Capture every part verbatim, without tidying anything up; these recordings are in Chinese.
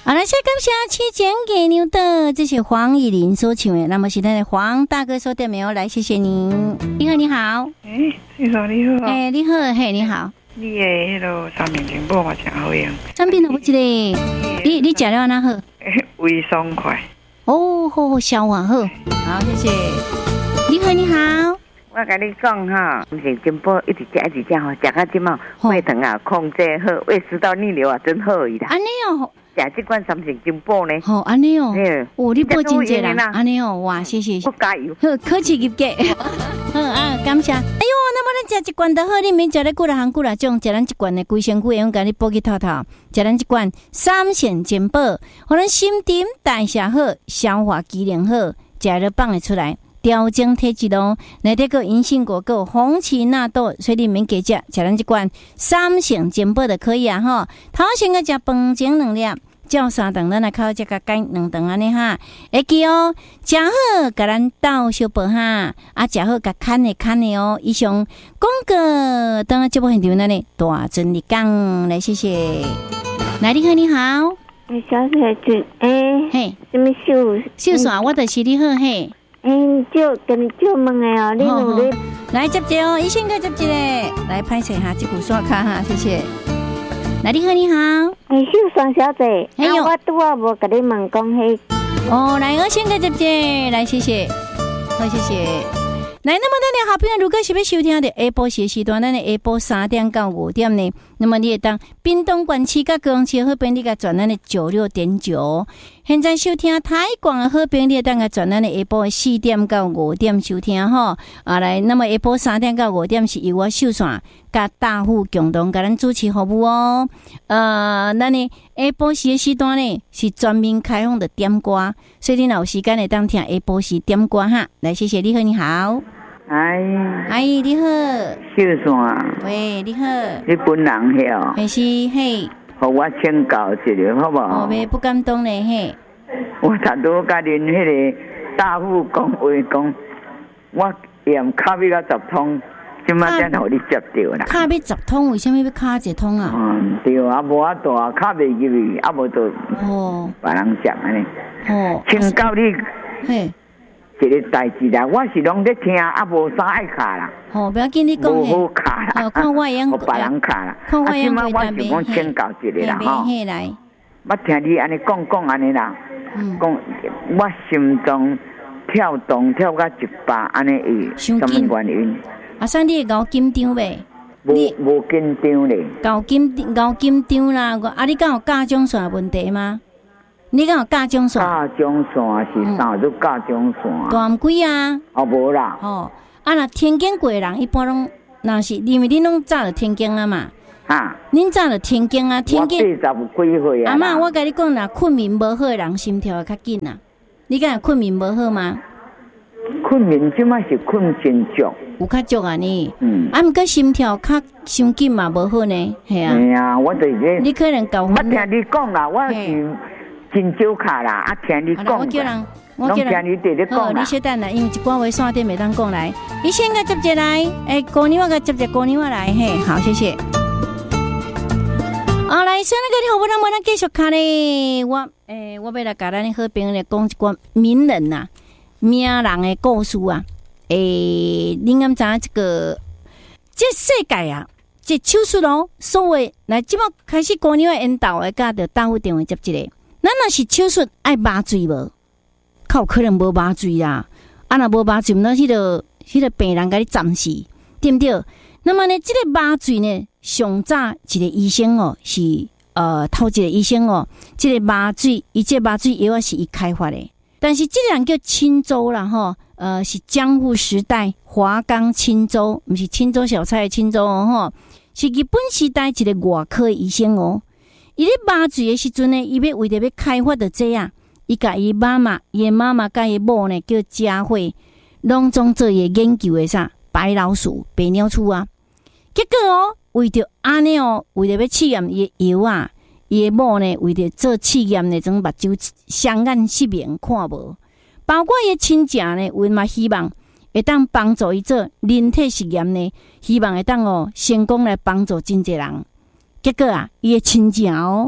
好了，谢感谢期间给牛的，这是黄以玲所唱的。那么现在的黄大哥收点没有？来，谢谢您。你好，你好。 哎，先生你好。 哎，你好，嘿，你好。 你的迄个三面金宝嘛真好用。 三面都不记得。你你吃了哪好？ 胃爽快。 哦，好好消化好。好，谢谢。你好，你好。 我跟你讲哈，三面金宝一直吃一直吃吼，吃到今嘛胃疼啊，控制好，胃食道逆流啊，真好伊啦。 安尼哦。 食这款三面金宝呢？ 好，安尼哦。哦，你报真济啦，安尼哦，哇，谢谢。 不加油。 好，客气入价。好啊，感谢。哎呦，那么咱食一罐就好，你免食咧几啦行几啦种，食咱一罐的规身躯，用甲你补去透透。食咱一罐三线金宝，互咱心肠代谢好，消化机能好，食了放会出来。调整体质咯，内底个银杏果够红旗纳豆，所以你免加食，食咱一罐三线金宝就可以啊吼。头先个食饭前两粒。照三顿，咱来靠这个干两顿安尼哈，会记哦，食好，甲咱倒小宝哈，啊，食好甲看的看的哦。以上广告，当然节目现场呢，大真你讲来，谢谢。来，你好，你好， 哎，小姐姐，哎， 嘿， 什么秀秀啥？我就是你好嘿。 哎，就跟你就问的哦，你努力来接接哦，一先个接接嘞，来拍摄哈，这股刷卡哈，谢谢。来，你好，你好， 哎，秀双小姐， 哎呦， 我拄啊无甲你问讲迄， 哦，来，我先个接接，来，谢谢，好，谢谢。来，那么咱的好朋友，如果是要收听的下晡时时段，咱的下晡三点到五点呢，那么你会当屏东县市甲高雄市好朋友，你甲转咱的九六点九。现在收听台广的好朋友，你会当甲转咱的下晡四点到五点收听吼。啊，来，那么下晡三点到五点是由我秀线甲大户共同甲咱主持服务哦。呃，咱的下晡时的时段呢是专门开放的点歌，所以你若有时间会当听下晡时点歌哈。来，谢谢，你好，你好。 哎， 阿姨你好， 秀山， 喂，你好， 你本人晓？ 还是嘿？ 互我请教一下，好不好？ 哦，袂不敢当嘞嘿。 我昨拄甲恁迄个大夫讲话讲，我验卡比甲十通，即马才互你接到啦。 卡要十通，为什么要卡一通啊？ 嗯，对啊，无法度啊，卡袂入去，啊无就哦， 别人接安尼。 哦， 请教你嘿。 一个代志啦，我是拢在听，啊无啥爱卡啦。 哦，不要紧，你讲无好卡啦， 哦，看我样， 互别人卡啦。 看我样回答袂。我是讲请教一下啦吼。 来， 我听你安尼讲讲安尼啦，讲我心脏跳动跳到一百安尼伊什么原因？ 啊，啥你会搞紧张袂？ 无无紧张咧。 搞紧搞紧张啦！啊，你敢有甲状腺问题吗？你敢有甲状腺？ 甲状腺是啥？做甲状腺？ 大毋几啊？ 哦，无啦。 哦，啊，若天经过的人一般拢，若是因为恁拢早就天经啊嘛。 哈？ 恁早就天经啊，天经。 我八十几岁啊。 阿嬷，我甲你讲啦，困眠无好的人心跳会较紧啦。你敢有困眠无好吗？ 困眠即摆是困真足。 有较足啊呢。 嗯。 啊，毋过心跳较伤紧嘛，无好呢，系啊。 系啊，我就是你可能搞。 我听你讲啦，我是。真少卡啦，啊！听你讲， 我叫人，我叫人， 听你直直讲啦。 你稍等啦，因为一寡话线顶袂当讲来。你先甲接接来，诶，姑娘我甲接接姑娘我来，嘿，好，谢谢。好来，现在个你好，我咱我咱继续卡咧。我诶，我要来甲咱好朋友来讲一寡名人呐、名人的故事啊。诶，你敢知影这个这世界啊？这手术哦，所谓来即摆开始姑娘的引导的，甲着大夫电话接一个。咱若是手术爱麻醉无？较有可能无麻醉啦。啊，若无麻醉，毋通迄个迄个病人甲你暂时，对毋对？那么呢，即、这个麻醉呢，上早一个医生哦，是呃头一个医生哦，即、这个麻醉，伊即麻醉药是伊开发的。但是即个人叫青州啦吼，呃是江户时代华冈青州，毋是青州小菜的青州哦吼，是日本时代一个外科的医生哦。伊咧麻醉的时阵呢，伊要为着要开发的这样，伊甲伊妈妈、伊的妈妈甲伊某呢叫佳慧，拢总做伊研究的啥白老鼠、白鸟鼠啊。结果哦，为着安尼哦，为着要试验伊的药啊，伊的某呢为着做试验呢，种目睭双眼失明看无，包括伊的亲戚呢，为嘛希望会当帮助伊做人体实验呢，希望会当哦成功来帮助真侪人。结果啊，伊的亲戚哦，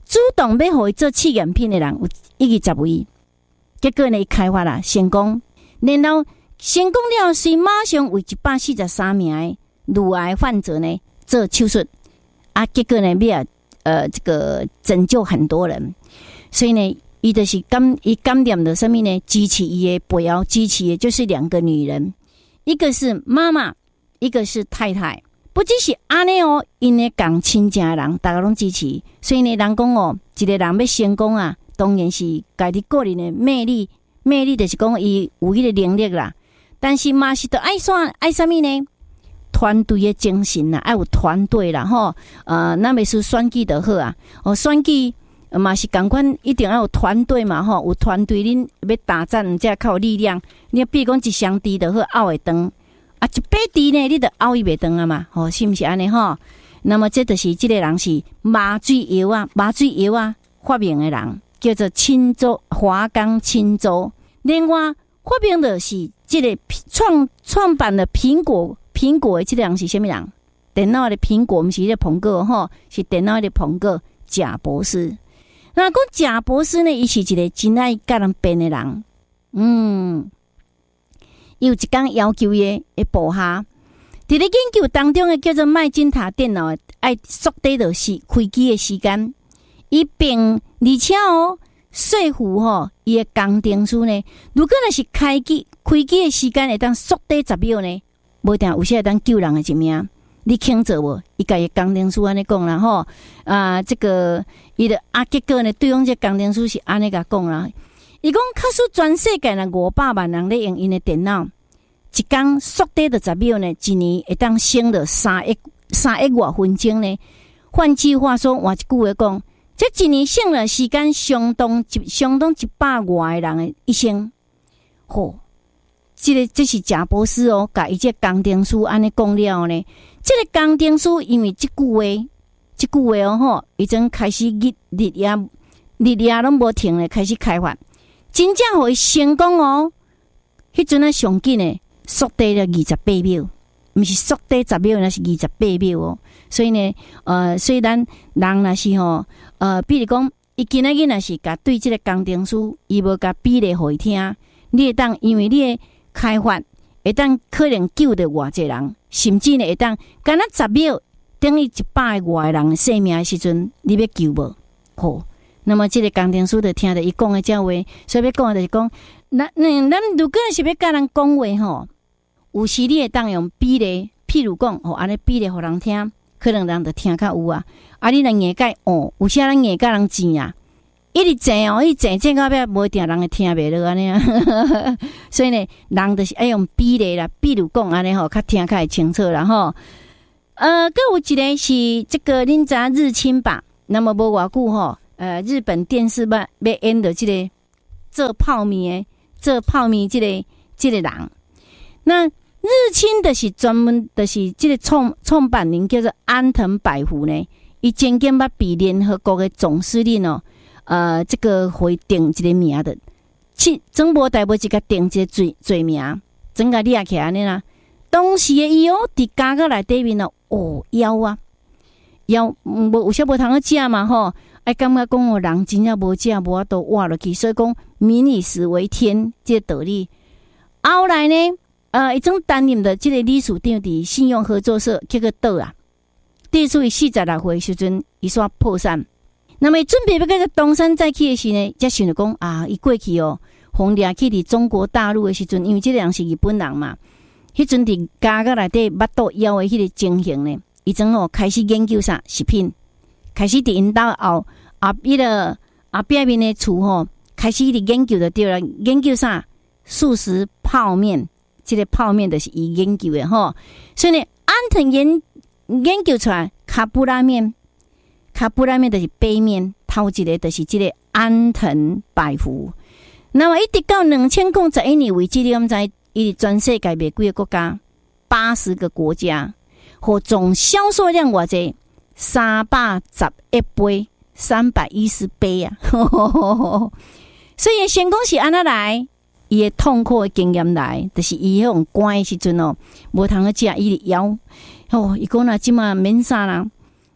主动要互伊做试验品的人有一二十位，结果呢，伊开发啦成功，然后成功了，是马上为一百四十三名的乳癌患者呢做手术啊，结果呢，要呃这个拯救很多人，所以呢，伊就是感伊感染的什么呢？支持伊的背后支持的就是两个女人，一个是妈妈，一个是太太。不只是安尼哦，因为共亲情人，大家拢支持，所以呢，人讲哦，一个人要成功啊，当然是家己个人的魅力，魅力就是讲伊有迄个能力啦。但是嘛是得爱啥爱啥物呢？团队的精神啦，爱有团队啦吼。呃，那么是选举就好啊。哦，选举嘛是共款，一定要有团队嘛吼。有团队，恁要打战，才较有力量。你比如讲一箱猪就好，拗会长。啊，一百猪呢，你得拗伊袂长啊嘛，吼，是毋是安尼吼？那么这就是这个人是麻醉药啊，麻醉药啊发明的人，叫做钦州华冈钦州。另外发明的是这个创创办的苹果，苹果的这个人是什么人？电脑的苹果，不是这个苹果吼，是电脑的苹果贾博士。那讲贾博士呢，伊是一个真爱甲人编的人，嗯。有一天要求伊的部下，伫咧研究当中的叫做麦金塔电脑，爱缩短到是开机的时间，伊并而且哦说服吼伊的工程师呢，如果若是开机开机的时间会当缩短十秒呢，无定有些会当救人的一命。你肯做无？伊甲伊工程师安尼讲啦吼，啊，这个伊的啊，结果呢，对方这工程师是安尼甲讲啦。伊讲，假使全世界呢五百万人咧用因的电脑，一天缩短到十秒呢，一年会当省到三亿三亿外分钟呢。换句话说，换一句话讲，这一年省了时间相当相当一百外人的一生。吼，这个这是贾博士哦，甲伊这工程师安尼讲了呢。这个工程师因为这句话，这句话哦吼，已经开始日日夜日夜拢无停咧，开始开发。真正互伊成功哦！迄阵啊，上紧诶，缩短了二十八秒，毋是缩短十秒，那是二十八秒哦。所以呢，呃，虽然人若是吼，呃，比如讲，伊今仔日若是甲对即个工程师，伊无甲比例互伊听，你会当因为你诶开发，会当可能救着偌济人，甚至呢会当干那十秒等于一百个外人性命诶时阵，你要救无？吼。那么，这个工程师就听着伊讲的这话，所以要讲的就是讲，咱咱如果是要甲人讲话吼，有时你会当用比例，譬如讲，哦，安尼比例互人听，可能人就听较有啊。啊，你若硬解哦，有些人硬甲人钱啊，一直钱哦，一直钱到尾无一定人会听袂落安尼啊。所以呢，人就是爱用比例啦，比如讲安尼吼，较听较会清楚啦吼。呃，佮有一个是这个恁知日清吧？那么无偌久吼。呃，日本电视版要演的这个做泡面的，做泡面这个这个人，那日清的是专门的是这个创创办人叫做安藤百福呢，伊曾经捌被联合国的总司令哦，呃，这个会定一个名的，去总无代无一个定一个罪罪名，整个列起来呢啦。当时的伊哦，伫家个内底面哦，哦腰啊腰，无有些无通去食嘛吼。哎，感觉讲哦，人真正无食无法度活落去，所以讲民以食为天，这个道理。后来呢，呃，伊种担任的这个理事长伫信用合作社，结果倒啊。第一次伊四十六岁时阵，伊煞破产。那么准备要个东山再起的时呢，才想着讲啊，伊过去哦，红掠去伫中国大陆的时阵，因为这个人是日本人嘛，迄阵伫家个内底巴肚枵的迄个情形呢，伊种哦开始研究啥食品。开始伫因兜后后壁个后壁面的厝吼，开始伫研究就对了。研究啥素食泡面，这个泡面就是伊研究的吼。所以呢，安藤研研究出来卡布拉面，卡布拉面就是杯面，头一个就是这个安藤百福。那么一直到两千零十一年为止，你毋知伊全世界卖几个国家，八十个国家，和总销售量偌济。三百十一杯，三百一十杯啊！所以成功是安那来，伊的痛苦的经验来，就是伊迄种关的时阵哦，无通去食伊的腰哦。伊讲啦，即马免啥啦，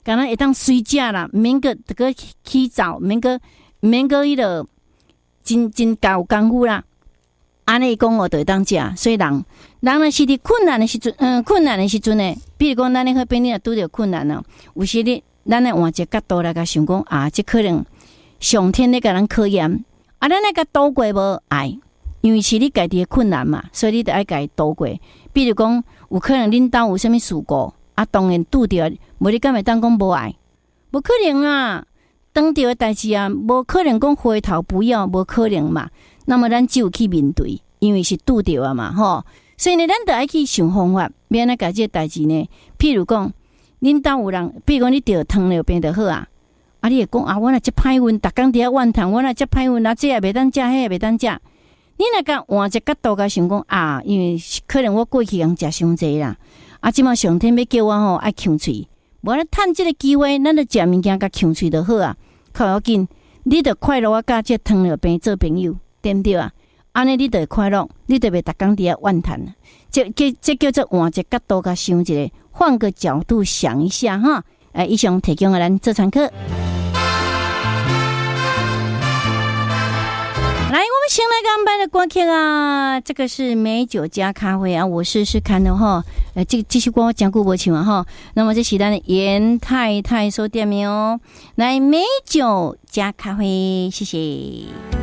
敢若会当随食啦，免个这个起早，免个免个迄个真真有功夫啦。安尼讲我就会当食，所以人人若是伫困难的时阵，嗯，困难的时阵呢，比如讲咱咧迄边你若拄着困难了，有时你咱来换一个角度来甲想讲啊，这可能上天咧甲咱考验，啊，咱来甲度过无爱，因为是你家己的困难嘛，所以你得爱家度过。比如讲，有可能恁兜有啥物事故，啊，当然拄着，无你敢会当讲无爱，无可能啊，当着的代志啊，无可能讲回头不要，无可能嘛。那么咱只有去面对，因为是拄着啊嘛，吼，所以呢，咱得爱去想方法，免来甲这代志呢。譬如讲，恁兜有人，比如讲你得糖尿病就好啊，啊，你会讲啊，我若这歹运，逐工伫遐怨叹，我若这歹运，啊，这也袂当食，迄也袂当食。你若甲换一个角度甲想讲啊，因为可能我过去人食伤济啦，啊，即马上天要叫我吼爱呛喙，无咧趁即个机会，咱就食物件甲呛喙就好啊，靠要紧，你得快乐啊，甲这糖尿病做朋友。对不对啊？安尼你就会快乐，你就袂逐工伫遐怨叹。这这这叫做换一个角度甲想一个，换个角度想一下哈。哎，以上提供给咱做参考。来，我们先来干班的歌曲啊，这个是美酒加咖啡啊，我试试看的哈。呃，这继续歌我讲过无唱啊哈。那么这是咱的严太太所点名哦。来，美酒加咖啡，谢谢。